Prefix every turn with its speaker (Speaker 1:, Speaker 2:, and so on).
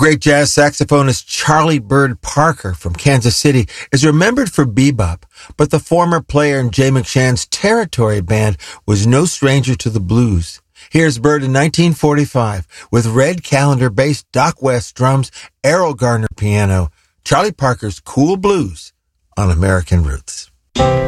Speaker 1: great jazz saxophonist Charlie Bird Parker from Kansas City is remembered for bebop, but the former player in Jay McShann's Territory Band was no stranger to the blues. Here's Bird in 1945 with Red Callender bass, Doc West drums, Errol Garner piano, Charlie Parker's Cool Blues on American Roots.